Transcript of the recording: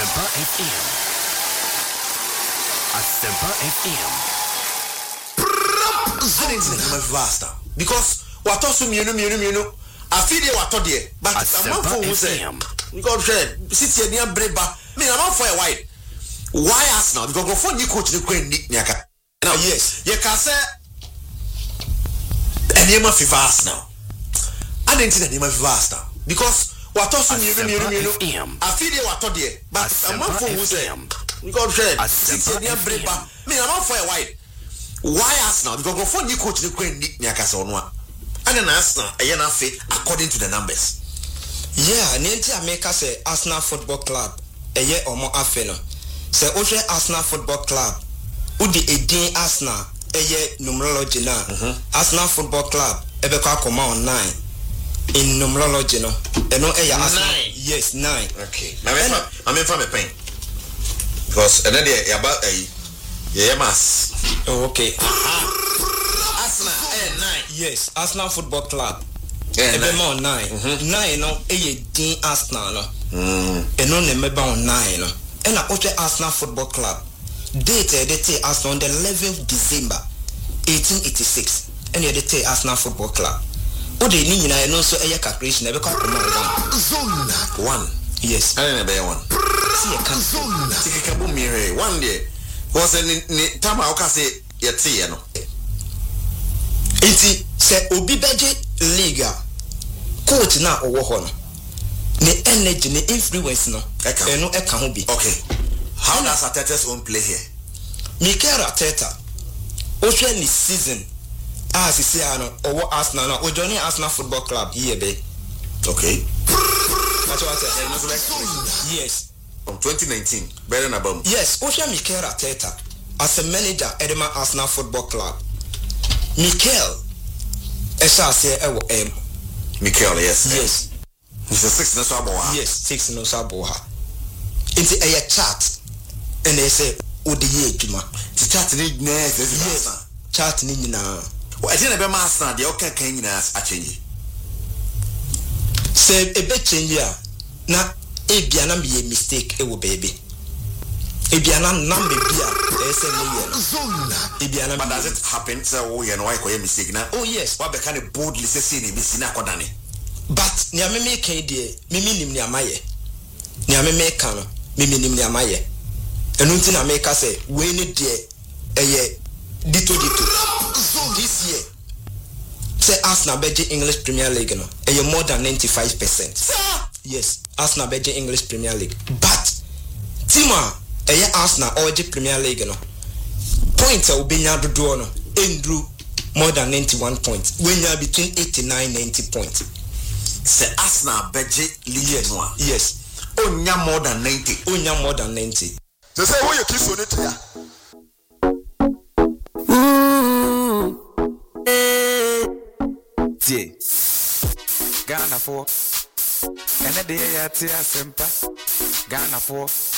Asempa FM. Asempa FM. Because what also mienu. I feel they what there, but I'm not for say. Because sit here near Breba. Me, I'm not for a while. Why ask now? Because before you coach the Queen Niaka. Now, yes, you can say. And you must be fast now. I didn't think that you must be fast now. Because what also mienu. I feel they what there, but I'm not for say. Because sit here near Breba. Me, I'm not for a while. Why ask now? Because before you coach the Queen Niaka so no. And then Arsenal, according to the numbers. Yeah, Nanti America say Arsenal Football Club, a year or more afeno. Say Oche Arsenal Football Club, Udi Edin Arsenal, a year numerology now. Arsenal Football Club, Ebeka Koma on 9. In numerology no. No, Arsenal. 9. Yes, 9. Okay. I'm in from a pain. Because another year about a mass. Oh, okay. Arsenal 9. Yes, Arsenal Football Club. Yeah, 9. 9 no, Edin Arsenal no. No nemeba on 9 no. And I Oche Arsenal Football Club. Date Arsenal on the 11th December 1886. And you date Arsenal Football Club. Ode ni nyina no so eye calculation e be kwa come 1. Yes. I never 1. See a can zone. Tikika bu mire 1 day. Was ni tama o ka say yete no. Enti se obi beje liga coach na owo ho no. The energy, the influence no. Eno eka ho bi. Okay. How does Arteta's own play here? Mikel Arteta. Oshwe ni season. As he say ano owo Arsenal no. O join Arsenal Football Club here be. Okay. That's what I said. Yes. From 2019, better than Abam. Yes, Oshwe Mikel Arteta as a manager Edema Arsenal Football Club. Mikel Esha say ewo Mikel, yes. Yes. It's a 6 no saboha. Yes, 6 no saboha. It's a chart. And they say Odiye Juma. The chart need yes. Chart ni na. I didn't be master the okay can you a change. Say a bit change ya. Na ebiana be mistake ewo baby. Ebiana number bia Ebiana. But does it happen so you know why a mistake now? Oh yes. What kind of boldly say ni bisina kodane. But ni ameme kan de mimi nim ni amaye. Ni ameme kan no mimi nim ni amaye. Enu nti na make say we ni de eye dito this year. Say Arsenal beje English Premier League no. Eye more than 95%. Yes, Arsenal beje English Premier League. But Tima eye Arsenal oje Premier League no. Points a obenya dodo no. Endru more than 91 points. When you are between 89-90 points. Say Arsenal budget league no. Yes. Onya more than 90. Onya more than 90. They say who you kiss on it here. Tie. Ghana for. And the day I tell Asempa. Ghana for.